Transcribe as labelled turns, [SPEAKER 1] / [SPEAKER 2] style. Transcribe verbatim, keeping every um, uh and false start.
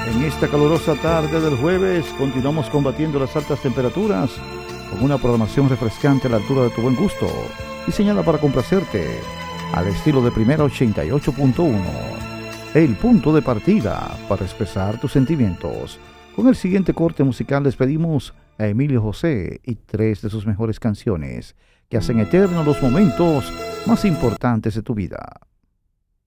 [SPEAKER 1] En esta calurosa tarde del jueves continuamos combatiendo las altas temperaturas con una programación refrescante a la altura de tu buen gusto, diseñada para complacerte al estilo de Primera ochenta y ocho punto uno. El punto de partida para expresar tus sentimientos. Con el siguiente corte musical despedimos a Emilio José y tres de sus mejores canciones que hacen eternos los momentos más importantes de tu vida.